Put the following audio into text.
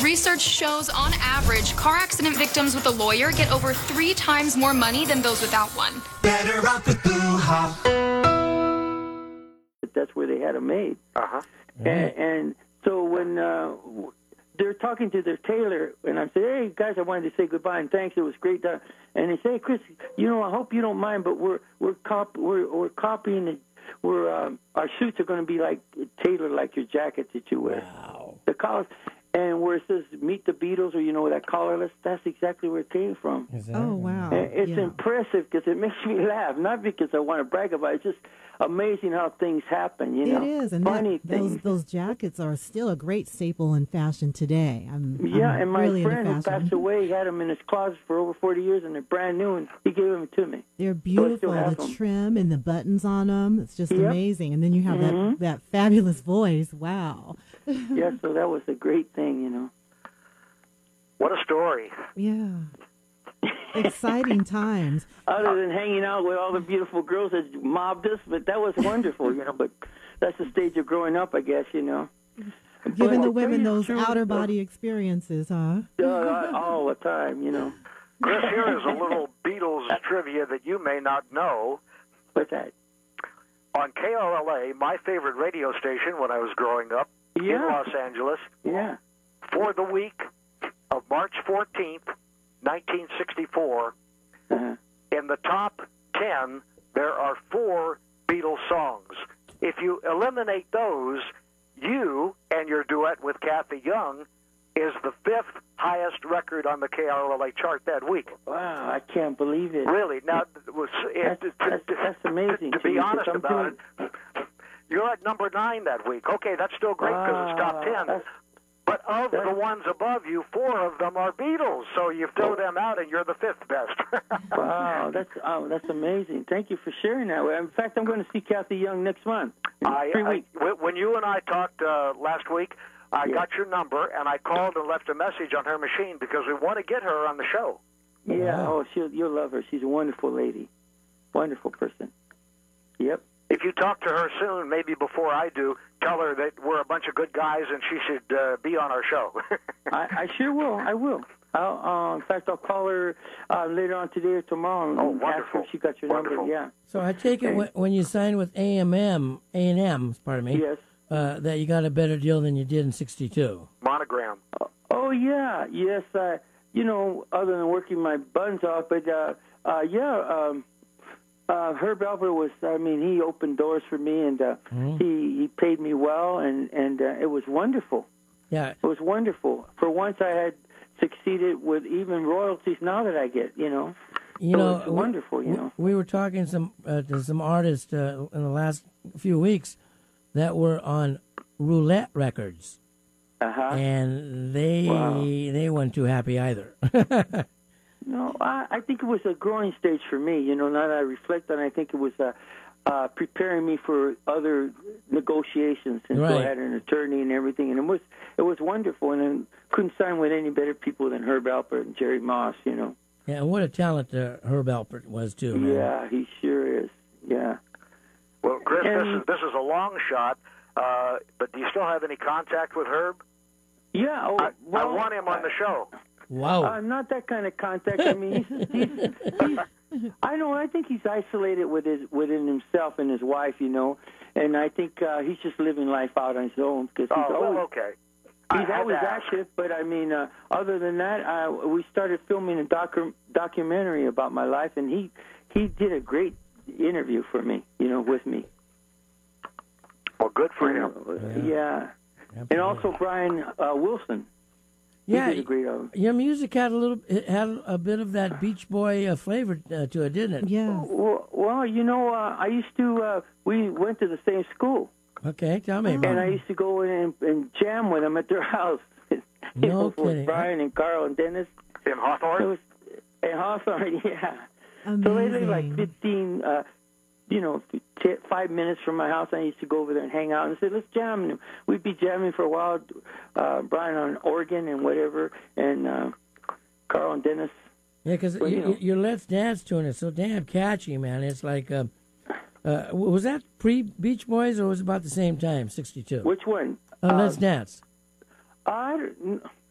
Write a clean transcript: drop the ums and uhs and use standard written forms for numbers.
Research shows, on average, car accident victims with a lawyer get over 3 times more money than those without one. Better off with Boo-ha. That's where they had them made. Uh-huh. And so when they're talking to their tailor, and I'm saying, hey, guys, I wanted to say goodbye and thanks. It was great. And they say, hey, Chris, I hope you don't mind, but we're copying it. Our suits are going to be like tailored like your jacket that you wear. Wow. The collars, and where it says "Meet the Beatles" or that collarless, that's exactly where it came from. Oh wow! And it's impressive because it makes me laugh, not because I want to brag about it. It's just amazing how things happen. It is, and funny things. Those jackets are still a great staple in fashion today. And my really friend who passed away, he had them in his closet for over 40 years, and they're brand new, and he gave them to me. They're beautiful. The trim and the buttons on them, it's just amazing. And then you have that fabulous voice. Wow. Yeah, so that was a great thing, What a story. Yeah. Exciting times. Other than hanging out with all the beautiful girls that mobbed us, but that was wonderful, But that's the stage of growing up, I guess, Giving the women those outer body experiences, huh? All the time, Chris, here is a little Beatles trivia that you may not know. What's that? On KRLA, my favorite radio station when I was growing up in Los Angeles, for the week of March 14th, 1964, in the top 10, there are 4 Beatles songs. If you eliminate those, you and your duet with Kathy Young is the 5th highest record on the KRLA chart that week. Wow, I can't believe it. Really? Now, that's amazing. To be honest about it, you're at number 9 that week. Okay, that's still great because it's top 10. But of the ones above you, 4 of them are Beatles. So you throw them out, and you're the 5th best. Wow, that's amazing. Thank you for sharing that. In fact, I'm going to see Kathy Young next month. 3 weeks. When you and I talked last week, I got your number, and I called and left a message on her machine because we want to get her on the show. Yeah, you'll love her. She's a wonderful lady. Wonderful person. Yep. If you talk to her soon, maybe before I do, tell her that we're a bunch of good guys and she should be on our show. I sure will. I will. In fact, I'll call her later on today or tomorrow and ask her if she got your number. Yeah. So I take it when you signed with A&M, pardon me, yes, that you got a better deal than you did in '62. Monogram. Oh yeah, yes. Other than working my buns off, but Herb Alpert was. He opened doors for me, and he paid me well, and it was wonderful. Yeah, it was wonderful. For once, I had succeeded with even royalties now that I get. It's wonderful. We were talking to some artists in the last few weeks that were on Roulette Records, and they weren't too happy either. No, I think it was a growing stage for me. Now that I reflect on it, I think it was preparing me for other negotiations. And so I had an attorney and everything, and it was wonderful. And I couldn't sign with any better people than Herb Alpert and Jerry Moss. Yeah, and what a talent Herb Alpert was too. Man. Yeah, he sure is. Yeah. Well, Chris, this is a long shot, but do you still have any contact with Herb? Yeah. I want him on the show. Wow. Not that kind of contact. He's I think he's isolated within himself and his wife, and I think he's just living life out on his own because he's always active. But other than that, we started filming a documentary about my life, and he did a great interview for me, with me. Well, good for him. Yeah. And also Brian Wilson. Yeah, your music had a bit of that Beach Boy flavor to it, didn't it? Yeah. Well, I used to. We went to the same school. Okay, tell me about it. And I used to go in and jam with them at their house. No kidding. With Brian and Carl and Dennis. In Hawthorne? In Hawthorne, yeah. Amazing. So they lived like 15, 5 minutes from my house. I used to go over there and hang out and say, let's jam. And we'd be jamming for a while, Brian on organ and whatever, and Carl and Dennis. Yeah, because your Let's Dance tune is so damn catchy, man. It's like, was that pre-Beach Boys or was it about the same time, '62? Which one? Let's Dance.